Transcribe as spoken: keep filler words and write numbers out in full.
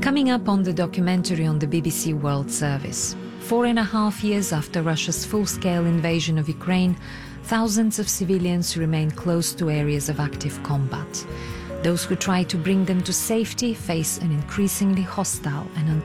Coming up on the documentary on the B B C World Service. Four and a half years after Russia's full-scale invasion of Ukraine, thousands of civilians remain close to areas of active combat. Those who try to bring them to safety face an increasingly hostile and